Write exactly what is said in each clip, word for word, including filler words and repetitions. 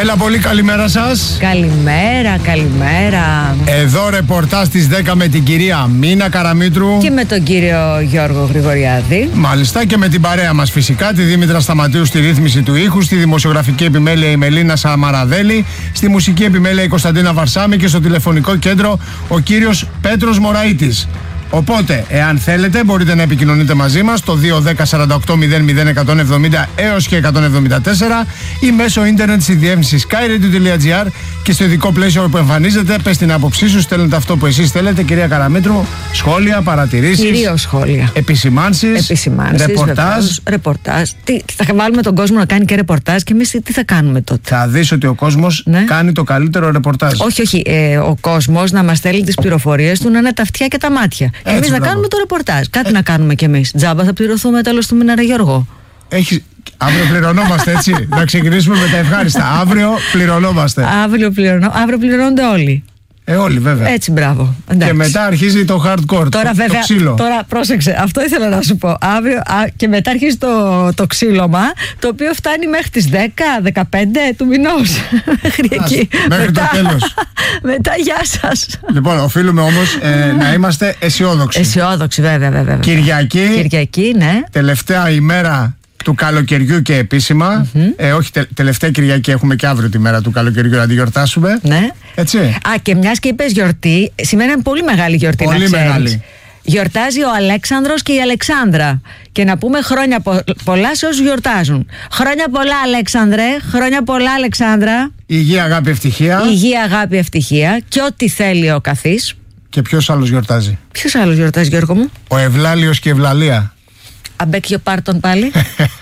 Έλα, πολύ καλημέρα σας. Καλημέρα, καλημέρα. Εδώ ρεπορτάζ στις δέκα με την κυρία Μίνα Καραμήτρου. Και με τον κύριο Γιώργο Γρηγοριάδη. Μάλιστα, και με την παρέα μας φυσικά, τη Δήμητρα Σταματίου στη ρύθμιση του ήχου, στη δημοσιογραφική επιμέλεια η Μελίνα Σαμαραδέλη, στη μουσική επιμέλεια η Κωνσταντίνα Βαρσάμη και στο τηλεφωνικό κέντρο ο κύριος Πέτρος Μωραΐτης. Οπότε, εάν θέλετε, μπορείτε να επικοινωνείτε μαζί μας το δύο ένα μηδέν σαράντα οκτώ μηδέν μηδέν εκατόν εβδομήντα έως και εκατόν εβδομήντα τέσσερα ή μέσω ίντερνετ στη διεύθυνση skyradio τελεία gr και στο ειδικό πλαίσιο που εμφανίζεται. Πες την άποψή σου, στέλνετε αυτό που εσείς θέλετε, κυρία Καραμήτρου. Σχόλια, παρατηρήσεις. Κυρίως σχόλια. Επισημάνσεις. Επισημάνσεις. Ρεπορτάζ. Ρεπορτάζ. Τι, θα βάλουμε τον κόσμο να κάνει και ρεπορτάζ και εμείς τι θα κάνουμε τότε. Θα δεις ότι ο κόσμος ναι. κάνει το καλύτερο ρεπορτάζ. Όχι, όχι. Ε, ο κόσμος να μας στέλνει τις πληροφορίες του να είναι τα αυτιά και τα μάτια. Και εμείς να κάνουμε το ρεπορτάζ. Κάτι ε... να κάνουμε κι εμείς. Τζάμπα θα πληρωθούμε τέλος του μήνα, ρε Γιώργο. Έχεις... Αύριο πληρωνόμαστε, έτσι. Να ξεκινήσουμε με τα ευχάριστα. Αύριο πληρωνόμαστε. Αύριο, πληρωνο... Αύριο πληρώνονται όλοι. Ε, όλοι βέβαια. Έτσι, μπράβο. Εντάξει. Και μετά αρχίζει το hardcore. Τώρα, το, βέβαια, το ξύλο. Τώρα, πρόσεξε, αυτό ήθελα να σου πω. Αύριο, α, και μετά αρχίζει το, το ξύλωμα, το οποίο φτάνει μέχρι τις δέκα δεκαπέντε του μηνός. Μέχρι εκεί. Μέχρι μετά, το τέλος. Μετά, γεια σας. Λοιπόν, οφείλουμε όμως ε, να είμαστε αισιόδοξοι. Αισιόδοξοι, βέβαια, βέβαια. Κυριακή. Κυριακή, ναι. Τελευταία ημέρα του καλοκαιριού και επίσημα. Mm-hmm. Ε, όχι, τε, τελευταία Κυριακή, έχουμε και αύριο τη μέρα του καλοκαιριού να τη γιορτάσουμε. Ναι. Έτσι. Α, και μιας και είπες γιορτή, σήμερα είναι πολύ μεγάλη γιορτή. Πολύ να ξέρεις. Μεγάλη. Γιορτάζει ο Αλέξανδρος και η Αλεξάνδρα. Και να πούμε χρόνια πο- πολλά σε όσους γιορτάζουν. Χρόνια πολλά, Αλέξανδρε. Χρόνια πολλά, Αλεξάνδρα. Υγεία, αγάπη, ευτυχία. Υγεία, αγάπη, ευτυχία. Και ό,τι θέλει ο καθής. Και ποιος άλλος γιορτάζει? Ποιος άλλος γιορτάζει, Γιώργο μου? Ο Ευλάλιος και Ευλαλία. Αμπέκιο πάρτον πάλι.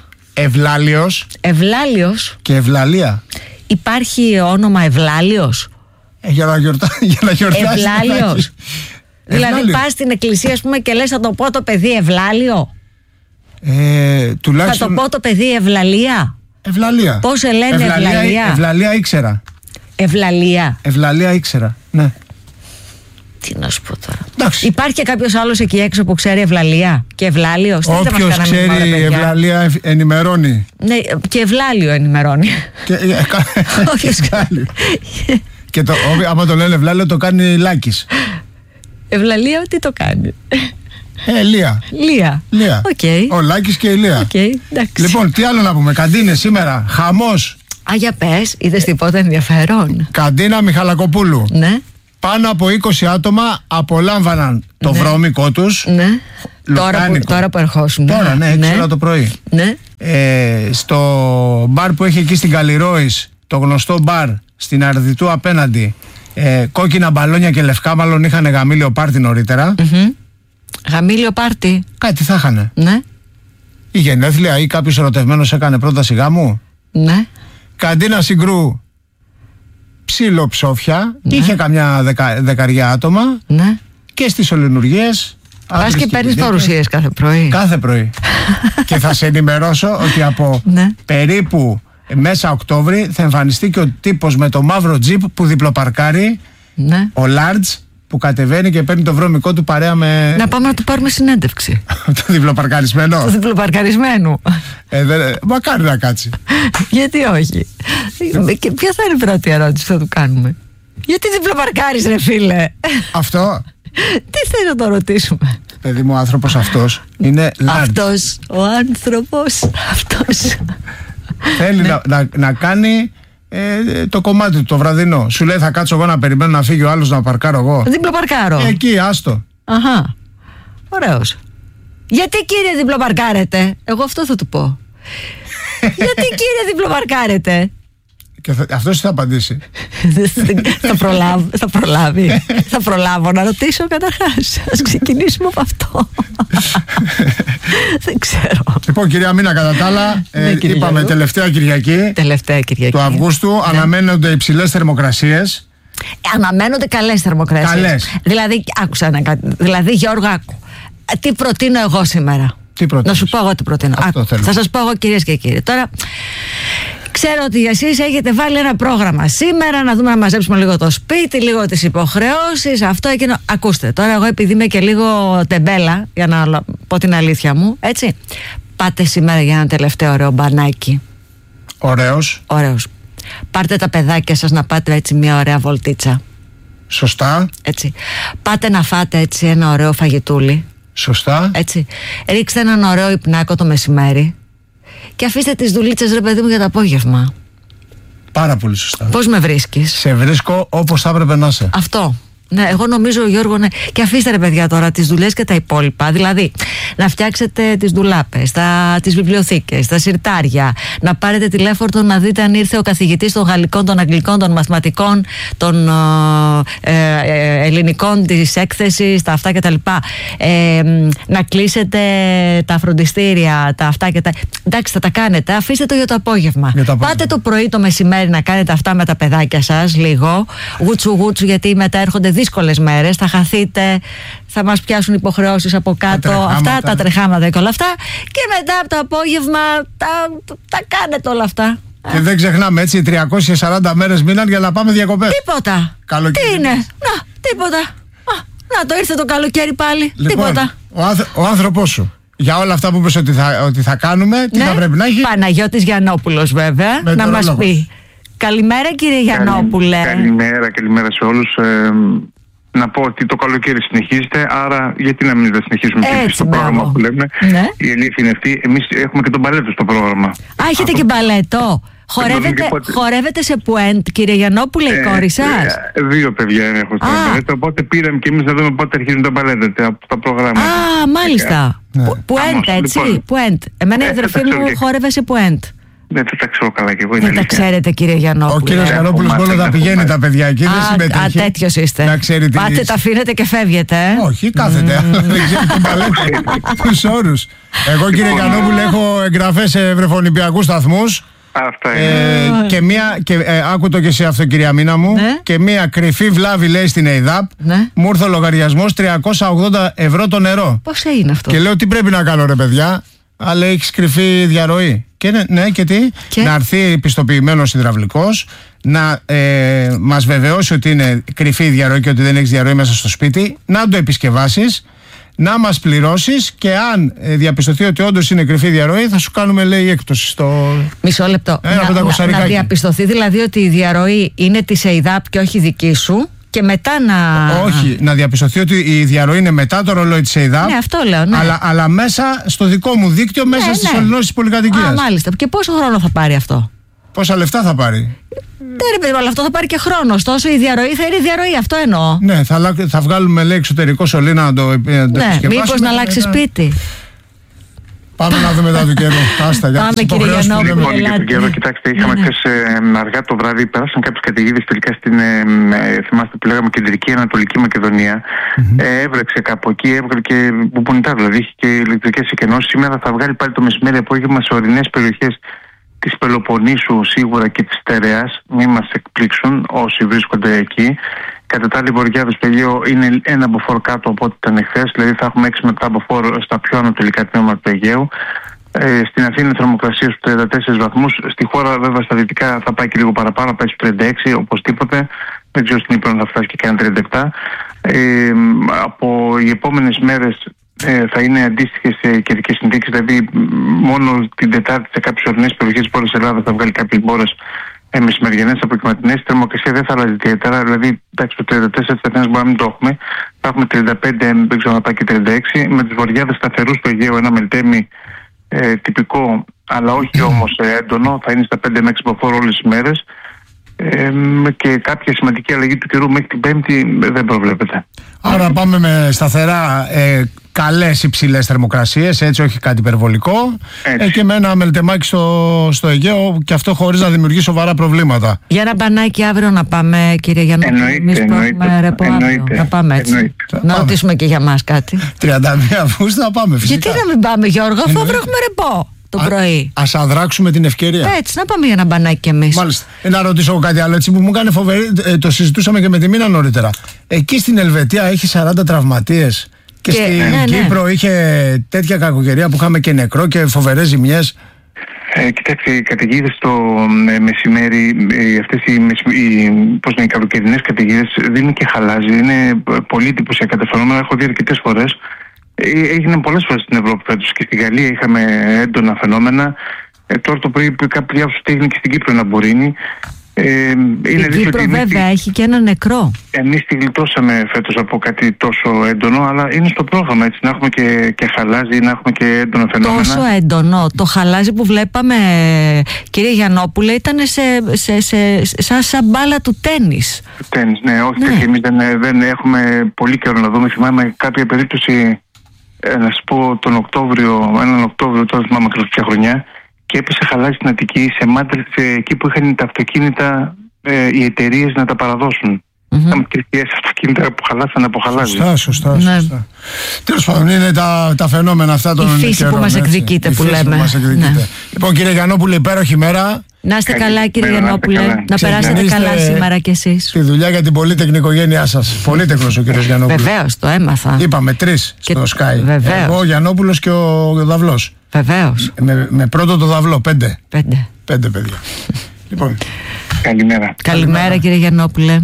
Ευλάλιος. Ευλάλιος. Και Ευλαλία. Υπάρχει όνομα Ευλάλιος. Ε, για να, γιορτά, για να γιορτάσει. Ευλάλιος. Δηλαδή Ευλάλιο. πας στην εκκλησία, ας πούμε, και λες θα το πω το παιδί Ευλάλιο. Ε, τουλάχιστον... Θα το πω το παιδί Ευλαλία. Ευλαλία. Πώς σε λένε Ευλαλία? Ευλαλία. Ευλαλία ήξερα. Ευλαλία. Ευλαλία ήξερα, ναι. Τι να σου πω τώρα. Εντάξει. Υπάρχει και κάποιος άλλος εκεί έξω που ξέρει Ευλαλία και Ευλάλιο? Όποιος ξέρει Ευλαλία ενημερώνει. Ναι, και Ευλάλιο ενημερώνει. Και, Όποιος Ευλάλιο. Και το, άμα το λένε Ευλάλιο το κάνει Λάκης. Ευλαλία τι το κάνει? Ε, Λία. Λία. Λία. Okay. Ο Λάκης και η Λία. Okay, εντάξει. Λοιπόν, τι άλλο να πούμε? Καντίνες σήμερα, χαμός. Α, για πες, είδες τίποτα ενδιαφέρον? Καντίνα Μιχαλακοπούλου. Ναι. Πάνω από είκοσι άτομα απολάμβαναν το ναι. βρώμικο τους. Ναι. Τώρα που, τώρα που ερχόσουν. Τώρα, ναι, έξι ώρα το πρωί. Ναι. Ε, στο μπαρ που έχει εκεί στην Καλλιρόης, το γνωστό μπαρ στην Αρδιτού απέναντι, ε, κόκκινα μπαλόνια και λευκά, μάλλον είχαν γαμήλιο πάρτι νωρίτερα. Mm-hmm. Γαμήλιο πάρτι. Κάτι θα είχανε. Ναι. Η γενέθλια ή κάποιος ερωτευμένος έκανε πρόταση γάμου. Ναι. Καντίνα Συγκρού, ψήλο ψόφια, ναι. Είχε καμιά δεκα, δεκαριά άτομα. Ναι. Και στις Ολυνουργίες. Πας και παίρνεις παρουσίες κάθε πρωί. Κάθε πρωί. Και θα σε ενημερώσω ότι από ναι. περίπου μέσα Οκτώβρη θα εμφανιστεί και ο τύπος με το μαύρο τζιπ που διπλοπαρκάρει, ναι. Ο Large, που κατεβαίνει και παίρνει το βρώμικό του παρέα με... Να πάμε να του πάρουμε συνέντευξη. Το διπλοπαρκαρισμένο. Το διπλοπαρκαρισμένο. Ε, δε, μακάρι να κάτσει. Γιατί όχι? Και ποια θα είναι η πρώτη ερώτηση που θα του κάνουμε? Γιατί διπλοπαρκάρεις, ρε φίλε? Αυτό. Τι θες να το ρωτήσουμε? Παιδί μου, ο άνθρωπος αυτός είναι large. Αυτός, ο άνθρωπος αυτός. Θέλει ναι. να, να, να κάνει ε, το κομμάτι του το βραδινό. Σου λέει θα κάτσω εγώ να περιμένω να φύγει ο άλλος να παρκάρω εγώ. Διπλοπαρκάρω. Ε, εκεί, άστο. Αχα. Ωραίος. Γιατί κύριε διπλοπαρκάρετε? Εγώ αυτό θα του πω. Γιατί κύριε διπλοπαρκάρετε? Και θα, αυτός θα απαντήσει. θα, προλάβω, θα προλάβει. Θα προλάβω να ρωτήσω καταρχάς. Ας ξεκινήσουμε από αυτό. Δεν ξέρω. Λοιπόν, κυρία Μίνα, κατά τα άλλα, ε, ναι, είπαμε τελευταία Κυριακή, τελευταία Κυριακή του Αυγούστου, ναι. Αναμένονται υψηλές θερμοκρασίες. Αναμένονται καλές θερμοκρασίες. Καλές. Δηλαδή, άκουσα ένα κάτι. Δηλαδή, Γιώργο, άκου. Τι προτείνω εγώ σήμερα? Τι να σου πω εγώ τι προτείνω. Άκου, θα σας πω εγώ, κυρίες και κύριοι. Τώρα, ξέρω ότι εσείς έχετε βάλει ένα πρόγραμμα σήμερα, να δούμε να μαζέψουμε λίγο το σπίτι, λίγο τις υποχρεώσεις, αυτό, εκείνο. Ακούστε, τώρα εγώ επειδή είμαι και λίγο τεμπέλα, για να πω την αλήθεια μου, έτσι. Πάτε σήμερα για ένα τελευταίο ωραίο μπανάκι. Ωραίος. Ωραίος. Πάρτε τα παιδάκια σας να πάτε έτσι μια ωραία βολτίτσα. Σωστά. Έτσι. Πάτε να φάτε έτσι ένα ωραίο φαγητούλι. Σωστά. Έτσι. Ρίξτε έναν ωραίο υπνάκο το μεσημέρι και αφήστε τις δουλίτσες, ρε παιδί μου, για το απόγευμα. Πάρα πολύ σωστά. Πώς με βρίσκεις? Σε βρίσκω όπως θα έπρεπε να είσαι. Αυτό. Ναι, εγώ νομίζω, Γιώργο, ναι. Και αφήστε, ρε παιδιά, τώρα τις δουλειές και τα υπόλοιπα. Δηλαδή, να φτιάξετε τις ντουλάπες, τα, τις βιβλιοθήκες, τα συρτάρια, να πάρετε τηλέφωνο να δείτε αν ήρθε ο καθηγητής των γαλλικών, των αγγλικών, των μαθηματικών, των ε, ε, ελληνικών της έκθεσης, τα αυτά κτλ. Ε, να κλείσετε τα φροντιστήρια, τα αυτά και τα. Εντάξει, θα τα κάνετε. Αφήστε το για το απόγευμα. Για το απόγευμα. Πάτε το πρωί, το μεσημέρι να κάνετε αυτά με τα παιδάκια σας λίγο. Γούτσου γούτσου, γιατί μετά έρχονται δύσκολες μέρες, θα χαθείτε, θα μας πιάσουν υποχρεώσεις από κάτω, τα αυτά τα τρεχάματα και όλα αυτά. Και μετά από το απόγευμα τα, τα κάνετε όλα αυτά. Και δεν ξεχνάμε, έτσι, τριακόσιες σαράντα μέρες μείναν για να πάμε διακοπές. Τίποτα. Καλοκαίρι. Τι είναι? Να, τίποτα. Α, να, το ήρθε το καλοκαίρι πάλι. Λοιπόν, τίποτα. Ο, άνθρω, ο άνθρωπός σου, για όλα αυτά που είπες ότι θα, ότι θα κάνουμε, τι ναι, θα πρέπει να έχει? Παναγιώτης Γιαννόπουλος, βέβαια, με να μας πει. Καλημέρα, κύριε Γιαννόπουλε. Καλημέρα, καλημέρα σε όλους. Ε, να πω ότι το καλοκαίρι συνεχίζεται, άρα γιατί να μην το συνεχίσουμε και στο πρόγραμμα που λέμε. Ναι. Η αλήθεια είναι αυτή. Εμείς έχουμε και τον μπαλέτο στο πρόγραμμα. Α, έχετε αυτό... και μπαλέτο. Χορεύετε, πότε... χορεύετε σε πουέντ, κύριε Γιαννόπουλε, η ε, κόρη σας? Ε, δύο παιδιά έχω στο μπαλέτο, οπότε πήραμε και εμείς να δούμε πότε αρχίζουν τα μπαλέτα από τα προγράμματα. Α, μάλιστα. Ε, ναι. Πουέντ, έτσι. Λοιπόν. Πουέντ. Εμένα η αδερφή μου και... χόρευε σε πουέντ. Δεν θα τα ξέρω καλά και εγώ. Δεν τα ξέρετε, κύριε Γιαννόπουλε? Ο κύριος Γιαννόπουλος μόνο τα πηγαίνει τα παιδιά εκεί, δεν συμμετέχει. Α, τέτοιος είστε. Πάτε, τα αφήνετε και φεύγετε. Όχι, κάθετε. Δεν ξέρει την παλέτα, τους όρους. Εγώ, κύριε Γιαννόπουλε, έχω εγγραφές σε βρεφονιπιακούς σταθμούς. Αυτά ε, και μία, και, ε, άκου το και εσύ αυτό, κυρία Μίνα μου, ναι. Και μία κρυφή βλάβη, λέει, στην ΕΙΔΑΠ, ναι. Μου ήρθε ο λογαριασμός τριακόσια ογδόντα ευρώ το νερό. Πώς έγινε αυτό? Και λέω, τι πρέπει να κάνω, ρε παιδιά? Αλλά έχεις κρυφή διαρροή. Και ναι, ναι και τι? Και? Να έρθει πιστοποιημένος υδραυλικός, να ε, μας βεβαιώσει ότι είναι κρυφή η διαρροή και ότι δεν έχεις διαρροή μέσα στο σπίτι, να το επισκευάσεις, να μας πληρώσεις και αν ε, διαπιστωθεί ότι όντως είναι κρυφή διαρροή, θα σου κάνουμε, λέει, έκπτωση στο. Μισό λεπτό. Ένα να, να, να διαπιστωθεί δηλαδή ότι η διαρροή είναι της ΕΙΔΑΠ και όχι δική σου. Και μετά να. Όχι, να διαπιστωθεί ότι η διαρροή είναι μετά το ρολόι της ΕΙΔΑΠ. Ναι, αυτό λέω. Ναι. Αλλά, αλλά μέσα στο δικό μου δίκτυο, μέσα ναι, στις ναι. Σωληνώσεις πολυκατοικίας. Α, μάλιστα. Και πόσο χρόνο θα πάρει αυτό? Πόσα λεφτά θα πάρει? Δεν ρε παιδί, αλλά αυτό θα πάρει και χρόνο. Ωστόσο η διαρροή θα είναι η διαρροή, αυτό εννοώ. Ναι, θα, θα βγάλουμε, λέει, εξωτερικό σωλήνα να το, να το ναι, επισκευάσουμε. Μήπως να αλλάξει μετά... σπίτι. Πάμε να δούμε μετά το καιρό. Άστα, για τις υποχρεώσεις που λέμε. Λοιπόν, για τον καιρό, κοιτάξτε, είχαμε ναι, χθες ε, αργά το βράδυ, περάσαν κάποιες καταιγίδες τελικά στην, ε, ε, θυμάστε που λέγαμε, κεντρική Ανατολική Μακεδονία. Mm-hmm. Ε, έβρεξε κάπου εκεί, έβγαλε και μπουπονιτά, δηλαδή είχε και ηλεκτρικές εκενώσεις. Σήμερα θα βγάλει πάλι το μεσημέρι απόγευμα σε ορεινές περιοχές της Πελοποννήσου σίγουρα και της Στερεάς. Μην μας εκπλήξουν όσοι βρίσκονται εκεί. Κατά τα άλλη, βορειά του Αιγαίου είναι ένα μποφόρ κάτω από ό,τι ήταν εχθές, δηλαδή θα έχουμε έξι μετρά μποφόρ στα πιο ανατολικά τμήματα του Αιγαίου. Ε, στην Αθήνα θερμοκρασία στους τριάντα τέσσερις βαθμούς. Στη χώρα, βέβαια, στα δυτικά θα πάει και λίγο παραπάνω, θα πάει στους τριάντα έξι οπωσδήποτε. Δεν ξέρω στην Ήπειρο θα φτάσει και κανένα τριάντα επτά. Ε, από οι επόμενες μέρες ε, θα είναι αντίστοιχες ε, καιρικές συνθήκες, δηλαδή μόνο την Τετάρτη σε κάποιες ορεινές περιοχές της Βόρειας Ελλάδας θα βγάλει κάποιες μπόρες. Ε, μεσημεριανές αποκυματινές, η θερμοκρασία δεν θα αλλάζει ιδιαίτερα. Δηλαδή, εντάξει, το τριάντα τέσσερα της Αθήνας μπορεί να μην το έχουμε. Θα έχουμε τριάντα πέντε, δεν ξέρω να πάει και τριάντα έξι. Με τις βορειάδες σταθερούς του Αιγαίου, ένα μελτέμι ε, τυπικό, αλλά όχι όμως ε, έντονο. Θα είναι στα πέντε με έξι μποφόρ όλες τις μέρες. Ε, και κάποια σημαντική αλλαγή του καιρού μέχρι την Πέμπτη δεν προβλέπεται. Άρα πάμε με σταθερά ε, καλές υψηλές θερμοκρασίες, έτσι, όχι κάτι υπερβολικό, ε, και με ένα μελτεμάκι στο, στο Αιγαίο, και αυτό χωρίς να δημιουργεί σοβαρά προβλήματα. Για ένα μπανάκι αύριο να πάμε, κύριε Γιαννόπουλε? Εμείς που έχουμε ρεπό αύριο. Να πάμε έτσι. Εννοείται. Να ρωτήσουμε και για μας κάτι. τριάντα μία Αυγούστου να πάμε, φυσικά. Γιατί να μην πάμε, Γιώργο, αφού αύριο έχουμε ρεπό το πρωί. Ας αδράξουμε την ευκαιρία. Έτσι, να πάμε για ένα μπανάκι κι εμείς. Μάλιστα. Ε, να ρωτήσω κάτι άλλο, έτσι, που μου κάνει φοβερή. Ε, το συζητούσαμε και με τη Μίνα νωρίτερα. Εκεί στην Ελβετία έχει σαράντα τραυματίες. Και, και στην ναι, Κύπρο ναι, είχε τέτοια κακοκαιρία που είχαμε και νεκρό και φοβερές ζημιές. Ε, κοιτάξτε, οι καταιγίδες το ε, μεσημέρι, ε, αυτές οι, οι, πώς είναι, οι καλοκαιρινές καταιγίδες δίνουν και χαλάζει. Είναι πολύ εντυπωσιακά τα φαινόμενα. Έχω δει αρκετές φορές. Έγιναν πολλές φορές στην Ευρώπη φέτος, και στη Γαλλία είχαμε έντονα φαινόμενα. Ε, τώρα το πρωί κάπου διάβασα ότι έγινε και στην Κύπρο ένα μπουρίνι. Ε, η Κύπρο βέβαια τη... έχει και ένα νεκρό. Εμείς τη γλιτώσαμε φέτος από κάτι τόσο έντονο, αλλά είναι στο πρόγραμμα, έτσι, να έχουμε και, και χαλάζι, να έχουμε και έντονο φαινόμενα. Τόσο έντονο. Το χαλάζι που βλέπαμε, κύριε Γιαννόπουλε, ήταν σε, σε, σε, σε, σαν, σαν μπάλα του τένις. Τένις, ναι, όχι, ναι. Εμείς δεν, δεν έχουμε πολύ καιρό να δούμε. Θυμάμαι κάποια περίπτωση, να σου πω, τον Οκτώβριο, έναν Οκτώβριο, τώρα θυμάμαι ακριβώς ποια χρονιά, και έπεσε χαλάζι στην Αττική σε μάντρες εκεί που είχαν τα αυτοκίνητα ε, οι εταιρείες να τα παραδώσουν. Είχαμε mm-hmm. τρεις αυτοκίνητα που χαλάσανε από χαλάζι. Σωστά, σωστά, ναι. σωστά. Τέλος πάντων, είναι τα, τα φαινόμενα αυτά των καιρών. Η φύση που μας εκδικείται, που λέμε. Που μας εκδικείται. Ναι. Λοιπόν, κύριε Γιαννόπουλε, υπέροχη μέρα. Να είστε καλά, κύριε Γιαννόπουλε. Να, να περάσετε καλά σήμερα κι εσείς. Τη δουλειά για την πολύτεκνη οικογένειά σας. Πολύτεκνος ο κύριος Γιαννόπουλος. Βεβαίως, το έμαθα. Είπαμε τρεις στο Sky. Βεβαίως. Εγώ, ο Γιαννόπουλος και ο Δαυλός. Βεβαίως. Με, με πρώτο το Δαυλό, πέντε. Πέντε. Πέντε παιδιά. Λοιπόν. Καλημέρα. Καλημέρα, κύριε Γιαννόπουλε.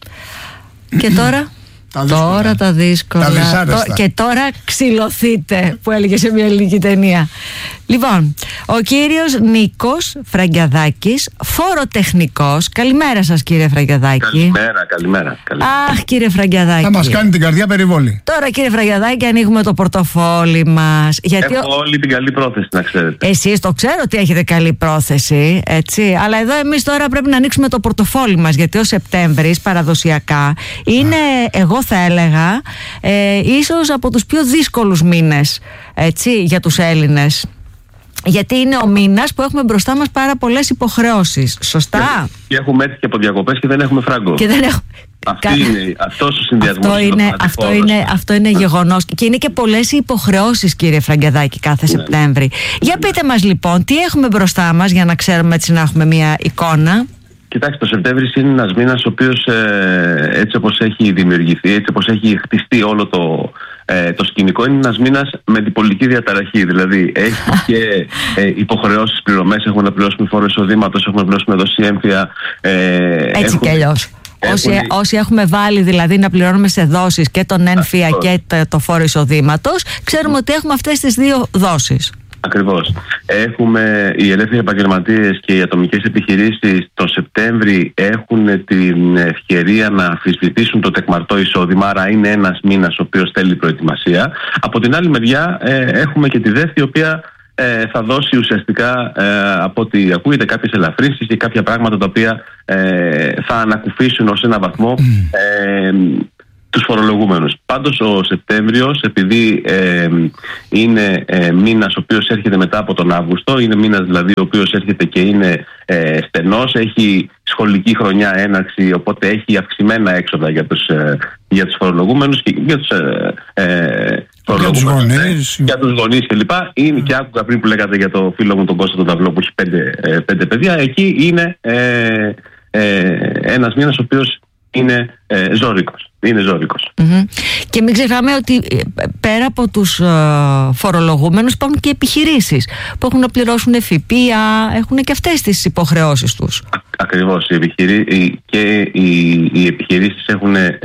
Και τώρα. Τα τώρα τα δύσκολα. Τα το, και τώρα ξυλωθείτε, που έλεγε σε μια ελληνική ταινία. Λοιπόν, ο κύριος Νίκος Φραγκιαδάκης, φοροτεχνικός. Καλημέρα σας, κύριε Φραγκιαδάκη. Καλημέρα, καλημέρα, καλημέρα. Αχ, κύριε Φραγκιαδάκη. Θα μας κάνει την καρδιά περιβόλη. Τώρα, κύριε Φραγκιαδάκη, ανοίγουμε το πορτοφόλι μας. Γιατί Έχω ο... όλη την καλή πρόθεση, να ξέρετε. Εσείς το ξέρω ότι έχετε καλή πρόθεση, έτσι. Αλλά εδώ εμείς τώρα πρέπει να ανοίξουμε το πορτοφόλι μας. Γιατί ο Σεπτέμβρης παραδοσιακά είναι, εγώ θα έλεγα, ε, ίσως από τους πιο δύσκολους μήνες, έτσι, για τους Έλληνες. Γιατί είναι ο μήνας που έχουμε μπροστά μας πάρα πολλές υποχρεώσεις. Σωστά. Και έχουμε έτσι και από διακοπές και δεν έχουμε φράγκο. Και δεν έχουμε... Αυτή είναι, αυτός ο συνδυασμός. Αυτό είναι, αυτό είναι, αυτό είναι γεγονός. Και είναι και πολλές υποχρεώσεις, κύριε Φραγκιαδάκη, κάθε ναι. Σεπτέμβρη. Για πείτε μας λοιπόν, τι έχουμε μπροστά μας για να ξέρουμε, έτσι, να έχουμε μια εικόνα. Κοιτάξτε, το Σεπτέμβρης είναι ένας μήνας ο οποίος ε, έτσι όπως έχει δημιουργηθεί, έτσι όπως έχει χτιστεί όλο το, ε, το σκηνικό, είναι ένας μήνας με διπολική διαταραχή. Δηλαδή έχει και ε, υποχρεώσεις, πληρωμές, έχουμε να πληρώσουμε φόρο εισοδήματος, έχουμε να πληρώσουμε δόση έμφυα. Ε, έτσι έχουμε... κι αλλιώς. Όσοι, όσοι έχουμε βάλει δηλαδή να πληρώνουμε σε δόσεις και τον έμφυα και το, το φόρο εισοδήματος, ξέρουμε ότι έχουμε αυτές τις δύο δόσεις. Ακριβώς. Έχουμε οι ελεύθεροι επαγγελματίες και οι ατομικές επιχειρήσεις τον Σεπτέμβρη έχουν την ευκαιρία να αμφισβητήσουν το τεκμαρτό εισόδημα, άρα είναι ένας μήνας ο οποίος θέλει προετοιμασία. Από την άλλη μεριά ε, έχουμε και τη ΔΕΘ, η οποία ε, θα δώσει ουσιαστικά ε, από ό,τι ακούγεται κάποιες ελαφρύνσεις και κάποια πράγματα τα οποία ε, θα ανακουφίσουν ως ένα βαθμό ε, τους φορολογούμενους. Πάντως ο Σεπτέμβριος, επειδή ε, είναι ε, μήνας ο οποίος έρχεται μετά από τον Αύγουστο, είναι μήνας δηλαδή ο οποίος έρχεται και είναι ε, στενός, έχει σχολική χρονιά έναρξη, οπότε έχει αυξημένα έξοδα για τους, ε, για τους φορολογούμενους και για τους ε, ε, φορολογούμενους, για τους γονείς κλπ. Είναι mm. και άκουγα πριν που λέγατε για το φίλο μου τον Κώστα τον Ταυλό που έχει πέντε, ε, πέντε παιδιά. Εκεί είναι ε, ε, ένας μήνας ο οποίος είναι ε, ζώρικος. Είναι ζώρικος. Mm-hmm. Και μην ξεχνάμε ότι πέρα από τους uh, φορολογούμενους υπάρχουν και επιχειρήσεις που έχουν να πληρώσουν ΦΠΑ, έχουν και αυτές τις υποχρεώσεις τους. Α, ακριβώς. Οι επιχειρή... Και οι, οι επιχειρήσεις έχουν ε,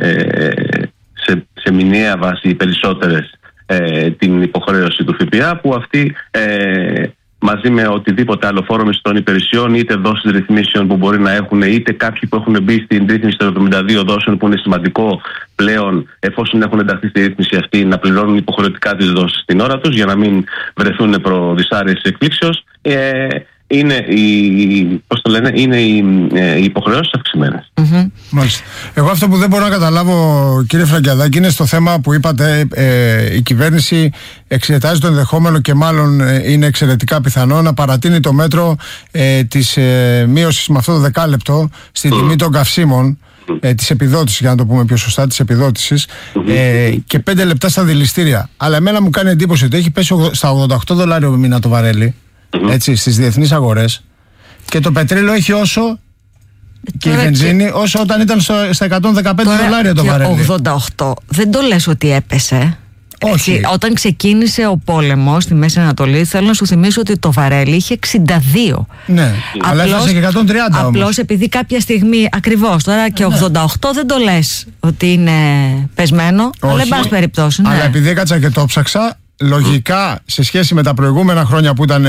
σε, σε μηνιαία βάση οι περισσότερες ε, την υποχρέωση του ΦΠΑ, που αυτή ε, μαζί με οτιδήποτε άλλο φόρο μισθών υπηρεσιών, είτε δόσεις ρυθμίσεων που μπορεί να έχουν, είτε κάποιοι που έχουν μπει στην ρύθμιση των εβδομήντα δύο δόσεων, που είναι σημαντικό πλέον, εφόσον έχουν ενταχθεί στη ρύθμιση αυτή, να πληρώνουν υποχρεωτικά τις δόσεις στην ώρα τους για να μην βρεθούν προ δυσάρεσης εκπλήξεως. Ε, είναι οι, πώς το λένε, είναι οι, οι υποχρεώσεις αυξημένες. Mm-hmm. Μάλιστα. Εγώ αυτό που δεν μπορώ να καταλάβω, κύριε Φραγκιαδάκη, είναι στο θέμα που είπατε, ε, η κυβέρνηση εξετάζει το ενδεχόμενο και μάλλον ε, είναι εξαιρετικά πιθανό να παρατείνει το μέτρο ε, της ε, μείωσης με αυτό το δεκάλεπτο στη mm. τιμή των καυσίμων, ε, της επιδότησης, για να το πούμε πιο σωστά, της επιδότησης, ε, και πέντε λεπτά στα δηληστήρια. Αλλά εμένα μου κάνει εντύπωση ότι έχει πέσει στα ογδόντα οκτώ δολάρια το μήνα το βαρέλι. Mm-hmm. Έτσι, στις διεθνείς αγορές, και το πετρέλαιο έχει όσο και τώρα η βενζίνη και... όσο όταν ήταν στο, στα εκατόν δεκαπέντε δολάρια το βαρέλι. ογδόντα οκτώ δεν το λες ότι έπεσε. Όχι. Έτσι, όταν ξεκίνησε ο πόλεμος στη Μέση Ανατολή, θέλω να σου θυμίσω ότι το βαρέλι είχε εξήντα δύο. Ναι, απλώς, αλλά έφτασε και εκατόν τριάντα όμως. Απλώς επειδή κάποια στιγμή, ακριβώς τώρα και ναι. ογδόντα οκτώ δεν το λες ότι είναι πεσμένο. Όχι. Αλλά εν πάση περιπτώσει. Ναι. Αλλά επειδή έκατσα και το ψάξα, λογικά σε σχέση με τα προηγούμενα χρόνια που ήταν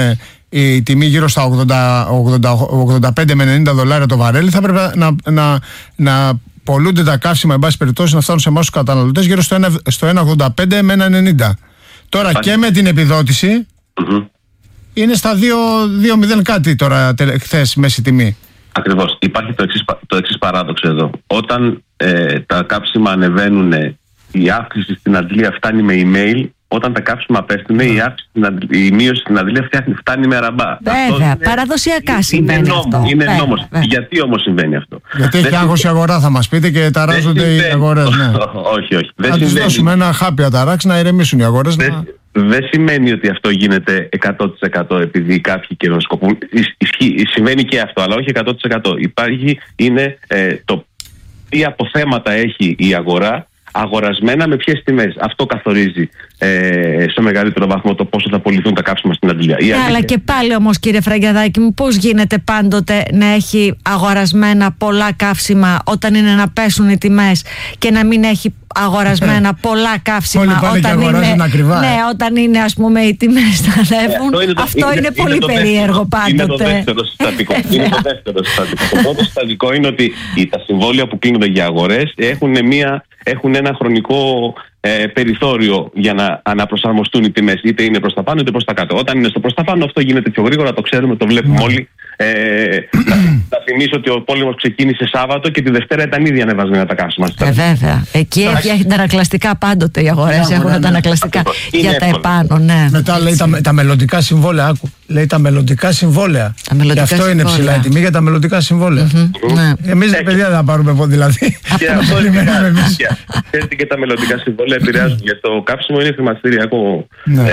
η τιμή γύρω στα ογδόντα, ογδόντα, ογδόντα πέντε με ενενήντα δολάρια το βαρέλι, θα πρέπει να, να, να πολλούνται τα καύσιμα, εν πάση περιπτώσει, να φτάνουν σε εμάς τους καταναλωτές γύρω στο ένα κόμμα ογδόντα πέντε με ένα κόμμα ενενήντα. Τώρα και με την επιδότηση mm-hmm. είναι στα δύο κόμμα μηδέν κάτι τώρα χθες μέση τιμή. Ακριβώς. Υπάρχει το εξής, το εξής παράδοξο εδώ. Όταν ε, τα κάψιμα ανεβαίνουν, η αύξηση στην αντλία φτάνει με email. Όταν τα κάψιμα πέφτουν, mm. η, αύξηση, η μείωση στην αντλία φτάνει με ραμπά. Βέβαια, είναι, παραδοσιακά είναι, συμβαίνει είναι νόμο, αυτό. Είναι βέβαια, νόμος. βέβαια. Γιατί όμως συμβαίνει αυτό? Γιατί έχει άγχος η αγορά, θα μας πείτε, και ταράζονται οι αγορές. Ναι. όχι, όχι. Θα τους δώσουμε ένα χάπι αταράξει να ηρεμήσουν οι αγορές. Δεν, να... δεν σημαίνει ότι αυτό γίνεται εκατό τοις εκατό επειδή κάποιοι κερδοσκοπούν. Συμβαίνει και αυτό, αλλά όχι εκατό τοις εκατό. Υπάρχει, είναι ε, το τι αποθέματα έχει η αγορά, αγορασμένα με ποιες τιμές. Αυτό καθορίζει ε, στο μεγαλύτερο βαθμό το πόσο θα πωληθούν τα κάψιμα στην αντλία. Ναι, αλλά και πάλι όμως, κύριε Φραγκιαδάκη μου, πώς γίνεται πάντοτε να έχει αγορασμένα πολλά καύσιμα όταν είναι να πέσουν οι τιμές και να μην έχει αγορασμένα πολλά καύσιμα όταν είναι, ακριβά, ναι, ε. όταν είναι, ας πούμε, οι τιμές να ανέβουν? Ε, αυτό είναι, το, αυτό είναι, είναι πολύ είναι περίεργο πάντοτε. Είναι το δεύτερο συστατικό. είναι το δεύτερο συστατικό. Το πρώτο συστατικό είναι ότι τα συμβόλαια που κλείνονται για αγορές έχουν, μια, έχουν ένα χρονικό ε, περιθώριο για να αναπροσαρμοστούν οι τιμές. Είτε είναι προς τα πάνω είτε προς τα κάτω. Όταν είναι στο προς τα πάνω, αυτό γίνεται πιο γρήγορα, το ξέρουμε, το βλέπουμε mm. όλοι. Ε, θα θυμίσω ότι ο πόλεμος ξεκίνησε Σάββατο και τη Δευτέρα ήταν ήδη ανεβασμένα τα κάψιμα. Ε, βέβαια. Εκεί έχει τα ανακλαστικά πάντοτε οι αγορές. Yeah, έχουν yeah, τα ανακλαστικά yeah. για τα επάνω. Ναι. Μετά λέει τα, τα μελλοντικά συμβόλαια. Άκου. Λέει τα μελλοντικά συμβόλαια. Τα μελλοντικά και αυτό συμβόλαια. Είναι ψηλά η τιμή για τα μελλοντικά συμβόλαια. Mm-hmm. Mm-hmm. Εμείς τα παιδιά δεν θα πάρουμε πόδι, δηλαδή. Και αυτό είναι. Ξέρετε, και τα μελλοντικά συμβόλαια επηρεάζουν. Γιατί το κάψιμο είναι χρηματιστηριακό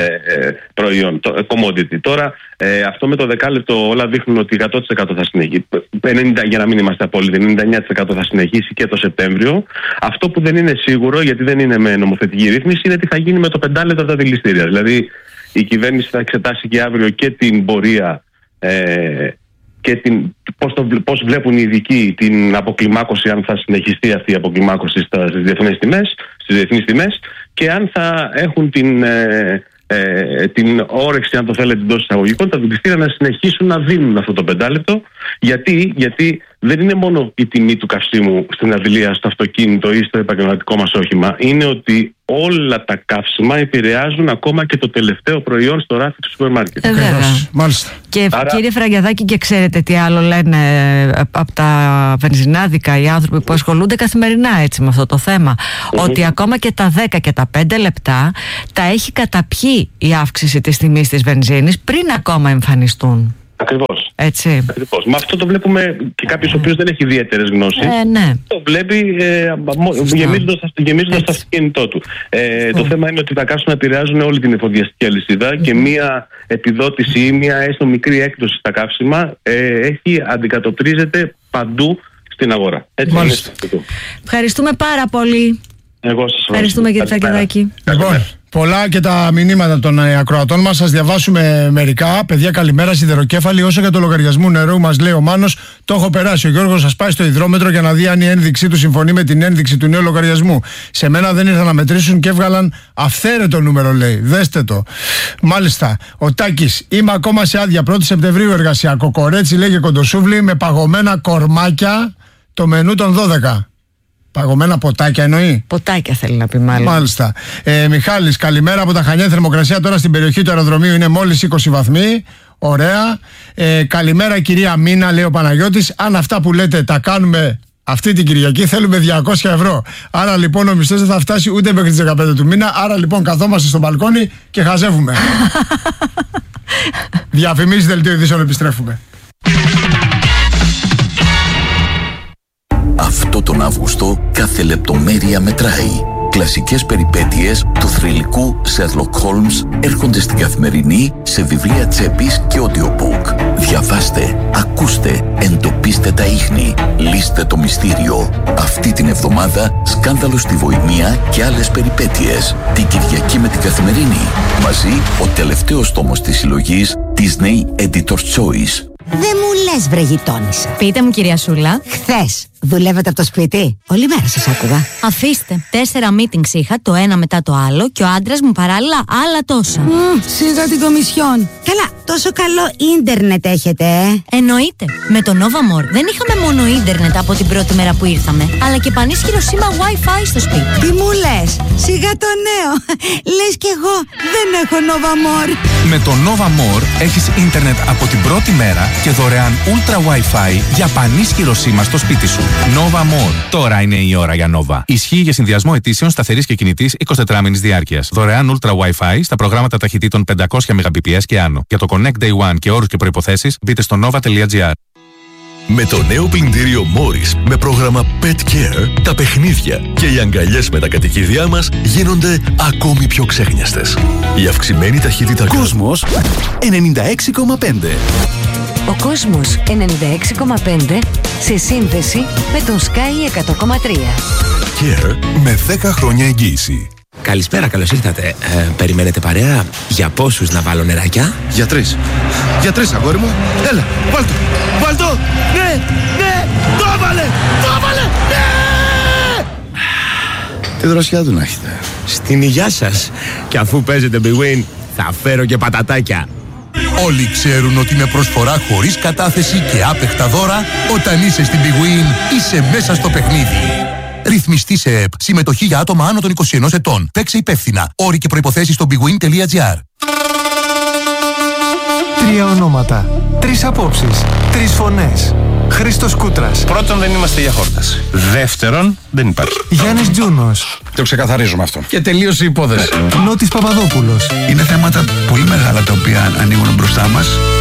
προϊόν, commodity. Τώρα Ε, αυτό με το δεκάλεπτο όλα δείχνουν ότι εκατό τοις εκατό θα συνεχίσει. ενενήντα, για να μην είμαστε απόλυτοι, ενενήντα εννέα τοις εκατό θα συνεχίσει και το Σεπτέμβριο. Αυτό που δεν είναι σίγουρο, γιατί δεν είναι με νομοθετική ρύθμιση, είναι τι θα γίνει με το πεντάλεπτο από τα δηληστήρια. Δηλαδή, η κυβέρνηση θα εξετάσει και αύριο και την πορεία ε, και την, πώς, το, πώς βλέπουν οι ειδικοί την αποκλιμάκωση, αν θα συνεχιστεί αυτή η αποκλιμάκωση στις διεθνείς τιμές, στις διεθνείς τιμές, και αν θα έχουν την. Ε, Ε, την όρεξη, αν το θέλετε, εντός εισαγωγικών, τα δηληστήρια να συνεχίσουν να δίνουν αυτό το πεντάλεπτο. Γιατί, γιατί δεν είναι μόνο η τιμή του καυσίμου στην αντλία, στο αυτοκίνητο ή στο επαγγελματικό μας όχημα. Είναι ότι όλα τα καύσιμα επηρεάζουν ακόμα και το τελευταίο προϊόν στο ράφι του σούπερ μάρκετ. Ε, Μάλιστα. Και άρα, κύριε Φραγκιαδάκη, και ξέρετε τι άλλο λένε από τα βενζινάδικα οι άνθρωποι που ασχολούνται καθημερινά έτσι με αυτό το θέμα? Mm-hmm. Ότι ακόμα και τα δέκα και τα πέντε λεπτά τα έχει καταπιεί η αύξηση της τιμής της βενζίνης πριν ακόμα εμφανιστούν. Ακριβώς. Έτσι. Ακριβώς. Μα αυτό το βλέπουμε και κάποιος ο οποίος δεν έχει ιδιαίτερες γνώσεις. Ε, ναι. Το βλέπει ε, γεμίζοντας, γεμίζοντας το αυτοκίνητό του. Ε, το θέμα είναι ότι τα καύσιμα επηρεάζουν όλη την εφοδιαστική αλυσίδα mm-hmm. και μία επιδότηση ή μία έστω μικρή έκπτωση στα καύσιμα ε, έχει, αντικατοπτρίζεται παντού στην αγορά. Έτσι είναι. Ευχαριστούμε πάρα πολύ. Εγώ σας ευχαριστούμε, κύριε Φραγκιαδάκη. Λοιπόν, πολλά και τα μηνύματα των ακροατών μας. Σας διαβάσουμε μερικά. Παιδιά, καλημέρα, σιδεροκέφαλοι. Όσο για το λογαριασμό νερού, μας λέει ο Μάνος, το έχω περάσει. Ο Γιώργος σας πάει στο υδρόμετρο για να δει αν η ένδειξή του συμφωνεί με την ένδειξη του νέου λογαριασμού. Σε μένα δεν ήρθαν να μετρήσουν και έβγαλαν αυθαίρετο νούμερο, λέει. Δέστε το. Μάλιστα. Ο Τάκης, είμαι ακόμα σε άδεια. πρώτη Σεπτεμβρίου εργασιακό. Κορέτσι, λέγε κοντοσούβλι, με παγωμένα κορμάκια το μενού των δώδεκα. Παγωμένα ποτάκια εννοεί. Ποτάκια θέλει να πει, μάλλον. Μάλιστα. Ε, Μιχάλης, καλημέρα από τα Χανιά. Θερμοκρασία τώρα στην περιοχή του αεροδρομίου είναι μόλις είκοσι βαθμοί. Ωραία. Ε, καλημέρα, κυρία Μίνα, λέει ο Παναγιώτης. Αν αυτά που λέτε τα κάνουμε αυτή την Κυριακή, θέλουμε διακόσια ευρώ. Άρα λοιπόν ο μισθός δεν θα φτάσει ούτε μέχρι τις δεκαπέντε του μήνα. Άρα λοιπόν καθόμαστε στο μπαλκόνι και χαζεύουμε. Διαφημίσεις, δελτίο ειδήσεων, επιστρέφουμε. Αυτό τον Αύγουστο κάθε λεπτομέρεια μετράει. Κλασικές περιπέτειες του θρυλικού Sherlock Holmes έρχονται στην Καθημερινή σε βιβλία τσέπης και audiobook. Διαβάστε, ακούστε, εντοπίστε τα ίχνη, λύστε το μυστήριο. Αυτή την εβδομάδα σκάνδαλο στη Βοημία και άλλες περιπέτειες. Την Κυριακή με την Καθημερινή. Μαζί ο τελευταίος τόμος της συλλογής Disney Editor's Choice. Δεν μου λες, βρε γειτόνισσα. Πείτε μου, κυρία Σούλα. Χθες δουλεύετε από το σπίτι? Όλη μέρα σας άκουγα. Αφήστε. Τέσσερα meetings είχα, το ένα μετά το άλλο, και ο άντρας μου παράλληλα άλλα τόσα. Mm, σιγά την κομισιόν. Καλά, τόσο καλό ίντερνετ έχετε, ε? Εννοείται. Με το Nova More δεν είχαμε μόνο ίντερνετ από την πρώτη μέρα που ήρθαμε, αλλά και πανίσχυρο σήμα Wi-Fi στο σπίτι. Τι μου λες? Σιγά το νέο. Λες κι εγώ δεν έχω Nova More. Με το Nova More έχεις ίντερνετ από την πρώτη μέρα και δωρεάν Ultra Wi-Fi για πανίσχυρο σήμα στο σπίτι σου. Nova More. Τώρα είναι η ώρα για Nova. Ισχύει για συνδυασμό ετήσεων σταθερής και κινητής εικοσιτετράμηνης διάρκειας. Δωρεάν Ultra Wi-Fi στα προγράμματα ταχυτήτων πεντακόσια Mbps και άνω. Για το Connect Day One και όρους και προϋποθέσεις μπείτε στο nova τελεία gr. Με το νέο πλυντήριο Morris με πρόγραμμα Pet Care, τα παιχνίδια και οι αγκαλιές με τα κατοικίδια μας γίνονται ακόμη πιο ξέχνιαστες. Η αυξημένη ταχύτητα... Κόσμος ενενήντα έξι κόμμα πέντε. Ο Κόσμος ενενήντα έξι κόμμα πέντε σε σύνδεση με τον Sky εκατό κόμμα τρία. Care με δέκα χρόνια εγγύηση. Καλησπέρα, καλώς ήρθατε. Ε, περιμένετε παρέα? Για πόσους να βάλω νεράκια? Για τρεις. Για τρεις, αγόρι μου. Έλα, βάλ' το. Βάλ' το. Ναι, ναι, το έβαλε, το έβαλε, ναι! Τι δροσιά του να έχετε. Στην υγειά σας. Και αφού παίζετε Big Win, θα φέρω και πατατάκια. Όλοι ξέρουν ότι με προσφορά χωρίς κατάθεση και άπεχτα δώρα, όταν είσαι στην Big Win, είσαι μέσα στο παιχνίδι. Ρυθμιστή σε ΕΠ. Συμμετοχή για άτομα άνω των είκοσι ενός ετών. Παίξε υπεύθυνα. Όροι και προϋποθέσεις στο bigwin τελεία gr. Τρία ονόματα. Τρεις απόψεις. Τρεις φωνές. Χρήστος Κούτρας. Πρώτον, δεν είμαστε για χόρταση. Δεύτερον, δεν υπάρχει. Γιάννης Τζούνος. Το ξεκαθαρίζουμε αυτό. Και τελείωσε η υπόθεση. Νότης Παπαδόπουλος. Είναι θέματα πολύ μεγάλα τα οποία ανοίγουν μπροστά μας.